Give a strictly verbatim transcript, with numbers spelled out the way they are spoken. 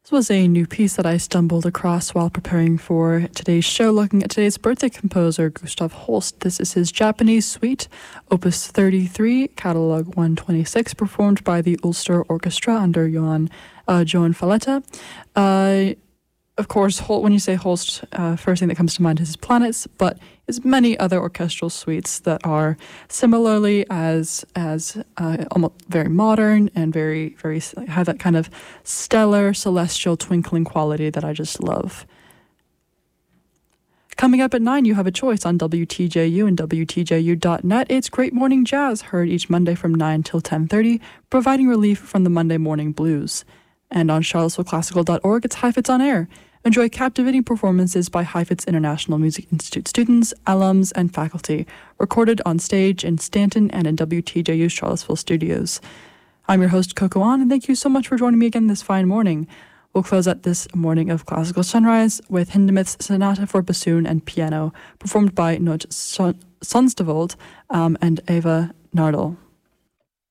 This was a new piece that I stumbled across while preparing for today's show, looking at today's birthday composer, Gustav Holst. This is his Japanese Suite, Opus thirty-three, Catalog one twenty-six, performed by the Ulster Orchestra under Johan, uh, Joan Falletta. Uh, of course, Hol- when you say Holst, uh, first thing that comes to mind is his planets, but his many other orchestral suites that are similarly as as uh, almost very modern and very very have that kind of stellar celestial twinkling quality that I just love. Coming up at nine, you have a choice on W T J U and W T J U dot net. It's Great Morning Jazz, heard each Monday from nine till ten thirty, providing relief from the Monday morning blues. And on charlottesville classical dot org, it's Heifetz on Air. Enjoy captivating performances by Heifetz International Music Institute students, alums, and faculty, recorded on stage in Stanton and in W T J U's Charlottesville studios. I'm your host, Coco An, and thank you so much for joining me again this fine morning. We'll close out this morning of Classical Sunrise with Hindemith's Sonata for Bassoon and Piano, performed by Noot Sonstavold um, and Eva Nardal.